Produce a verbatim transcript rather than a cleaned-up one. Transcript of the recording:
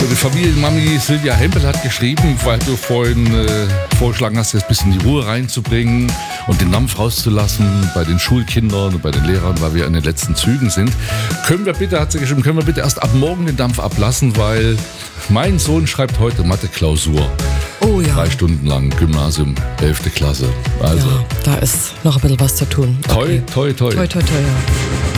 die Familienmami Silvia Hempel hat geschrieben, weil du vorhin äh, vorgeschlagen hast, jetzt ein bisschen die Ruhe reinzubringen und den Dampf rauszulassen bei den Schulkindern und bei den Lehrern, weil wir in den letzten Zügen sind. Können wir bitte, hat sie geschrieben, können wir bitte erst ab morgen den Dampf ablassen, weil mein Sohn schreibt heute Mathe-Klausur. Oh ja. Drei Stunden lang, Gymnasium, elfte Klasse. Also, ja, da ist noch ein bisschen was zu tun. toi, Okay. toi, toi. Toi, toi, toi, ja.